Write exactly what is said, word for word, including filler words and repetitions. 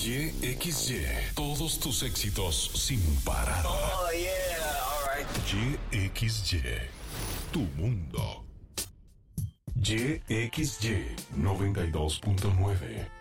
Y X Y. Todos tus éxitos sin parar. Oh, yeah, all right. Y X Y. Tu mundo. Y X Y noventa y dos punto nueve.